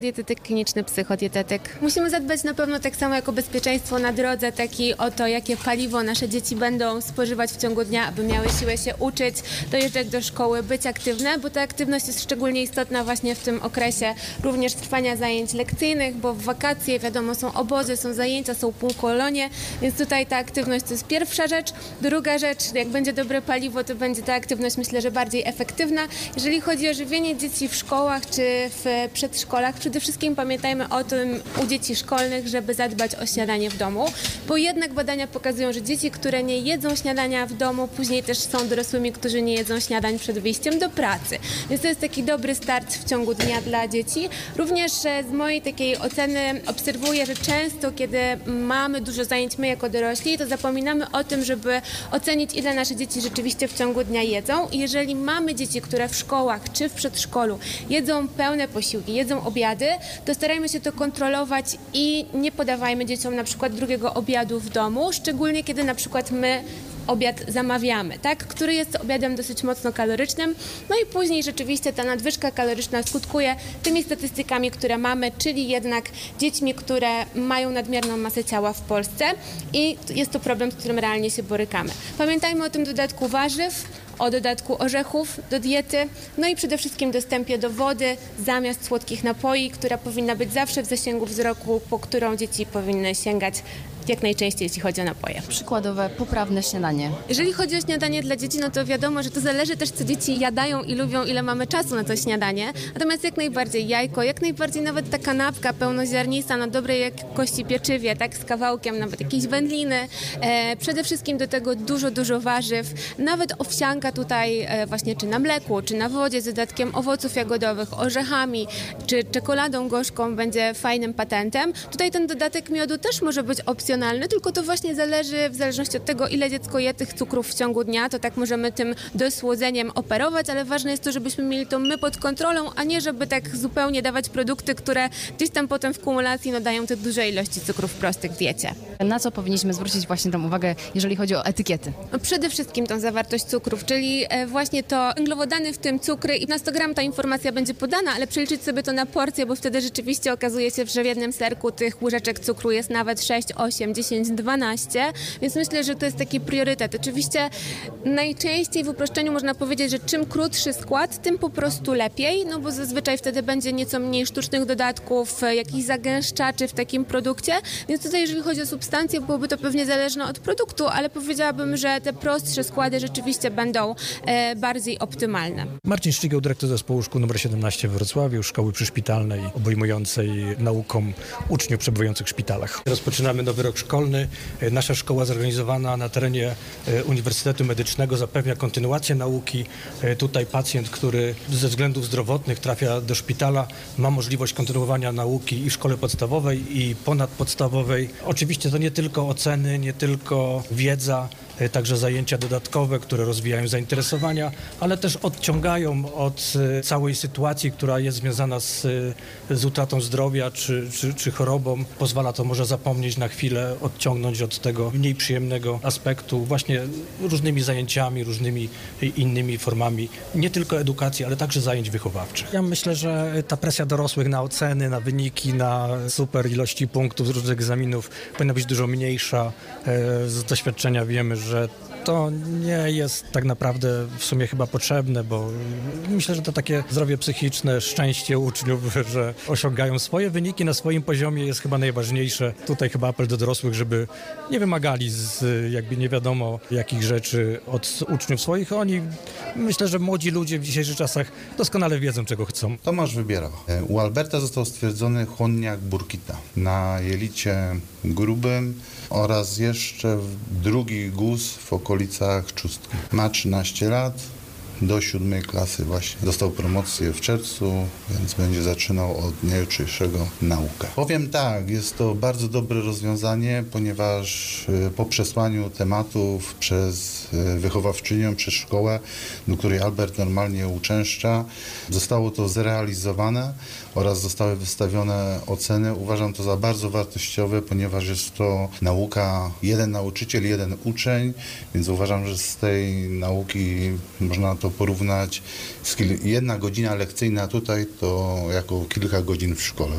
Dietetyk kliniczny, psychodietetyk. Musimy zadbać na pewno tak samo jak o bezpieczeństwo na drodze, tak i o to, jakie paliwo nasze dzieci będą spożywać w ciągu dnia, aby miały siłę się uczyć, dojeżdżać do szkoły, być aktywne, bo ta aktywność jest szczególnie istotna właśnie w tym okresie również trwania zajęć lekcyjnych, bo w wakacje, wiadomo, są obozy, są zajęcia, są półkolonie, więc tutaj ta aktywność to jest pierwsza rzecz. Druga rzecz, jak będzie dobre paliwo, to będzie ta aktywność, myślę, że bardziej efektywna. Jeżeli chodzi o żywienie dzieci w szkołach czy w przedszkolach, przede wszystkim pamiętajmy o tym u dzieci szkolnych, żeby zadbać o śniadanie w domu, bo jednak badania pokazują, że dzieci, które nie jedzą śniadania w domu, później też są dorosłymi, którzy nie jedzą śniadań przed wyjściem do pracy. Więc to jest taki dobry start w ciągu dnia dla dzieci. Również z mojej takiej oceny obserwuję, że często, kiedy mamy dużo zajęć my jako dorośli, to zapominamy o tym, żeby ocenić, ile nasze dzieci rzeczywiście w ciągu dnia jedzą. I jeżeli mamy dzieci, które w szkołach czy w przedszkolu jedzą pełne posiłki, jedzą obiady, to starajmy się to kontrolować i nie podawajmy dzieciom na przykład drugiego obiadu w domu, szczególnie kiedy na przykład my obiad zamawiamy, tak? Który jest obiadem dosyć mocno kalorycznym. No i później rzeczywiście ta nadwyżka kaloryczna skutkuje tymi statystykami, które mamy, czyli jednak dziećmi, które mają nadmierną masę ciała w Polsce i jest to problem, z którym realnie się borykamy. Pamiętajmy o tym dodatku warzyw, o dodatku orzechów do diety, no i przede wszystkim dostępie do wody zamiast słodkich napoi, która powinna być zawsze w zasięgu wzroku, po którą dzieci powinny sięgać jak najczęściej, jeśli chodzi o napoje. Przykładowe, poprawne śniadanie. Jeżeli chodzi o śniadanie dla dzieci, no to wiadomo, że to zależy też, co dzieci jadają i lubią, ile mamy czasu na to śniadanie. Natomiast jak najbardziej jajko, jak najbardziej nawet ta kanapka pełnoziarnista na dobrej jakości pieczywie, tak z kawałkiem nawet jakiejś wędliny. Przede wszystkim do tego dużo warzyw, nawet owsianka tutaj właśnie czy na mleku, czy na wodzie z dodatkiem owoców jagodowych, orzechami, czy czekoladą gorzką będzie fajnym patentem. Tutaj ten dodatek miodu też może być opcjonalny, tylko to właśnie zależy w zależności od tego, ile dziecko je tych cukrów w ciągu dnia, to tak możemy tym dosłodzeniem operować, ale ważne jest to, żebyśmy mieli to my pod kontrolą, a nie żeby tak zupełnie dawać produkty, które gdzieś tam potem w kumulacji dają te duże ilości cukrów prostych w diecie. Na co powinniśmy zwrócić właśnie tą uwagę, jeżeli chodzi o etykiety? No przede wszystkim tą zawartość cukrów, czyli właśnie to węglowodany, w tym cukry i na 100 gram ta informacja będzie podana, ale przeliczyć sobie to na porcję, bo wtedy rzeczywiście okazuje się, że w jednym serku tych łyżeczek cukru jest nawet 6, 8, 10, 12, więc myślę, że to jest taki priorytet. Oczywiście najczęściej w uproszczeniu można powiedzieć, że czym krótszy skład, tym po prostu lepiej, no bo zazwyczaj wtedy będzie nieco mniej sztucznych dodatków, jakichś zagęszczaczy w takim produkcie, więc tutaj jeżeli chodzi o substancje, byłoby to pewnie zależne od produktu, ale powiedziałabym, że te prostsze składy rzeczywiście będą bardziej optymalne. Marcin Szczygieł, dyrektor zespołu szkół nr 17 w Wrocławiu, szkoły przyszpitalnej obejmującej nauką uczniów przebywających w szpitalach. Rozpoczynamy nowy rok szkolny. Nasza szkoła zorganizowana na terenie Uniwersytetu Medycznego zapewnia kontynuację nauki. Tutaj pacjent, który ze względów zdrowotnych trafia do szpitala, ma możliwość kontynuowania nauki i w szkole podstawowej, i ponadpodstawowej. Oczywiście to nie tylko oceny, nie tylko wiedza, także zajęcia dodatkowe, które rozwijają zainteresowania, ale też odciągają od całej sytuacji, która jest związana z utratą zdrowia czy chorobą. Pozwala to może zapomnieć na chwilę, odciągnąć od tego mniej przyjemnego aspektu właśnie różnymi zajęciami, różnymi innymi formami, nie tylko edukacji, ale także zajęć wychowawczych. Ja myślę, że ta presja dorosłych na oceny, na wyniki, na super ilości punktów z różnych egzaminów powinna być dużo mniejsza. Z doświadczenia wiemy, że to nie jest tak naprawdę w sumie chyba potrzebne, bo myślę, że to takie zdrowie psychiczne, szczęście uczniów, że osiągają swoje wyniki na swoim poziomie jest chyba najważniejsze. Tutaj chyba apel do dorosłych, żeby nie wymagali jakby nie wiadomo jakich rzeczy od uczniów swoich. Oni, myślę, że młodzi ludzie w dzisiejszych czasach doskonale wiedzą, czego chcą. Tomasz wybierał. U Alberta został stwierdzony chłonniak Burkitta na jelicie grubym oraz jeszcze drugi guz w okolicach trzustki. Ma 13 lat, do 7 klasy właśnie. Dostał promocję w czerwcu, więc będzie zaczynał od dnia jutrzejszego naukę. Powiem tak, jest to bardzo dobre rozwiązanie, ponieważ po przesłaniu tematów przez wychowawczynię, przez szkołę, do której Albert normalnie uczęszcza, zostało to zrealizowane oraz zostały wystawione oceny. Uważam to za bardzo wartościowe, ponieważ jest to nauka jeden nauczyciel, jeden uczeń, więc uważam, że z tej nauki można to porównać. 1 godzina lekcyjna tutaj to jako kilka godzin w szkole.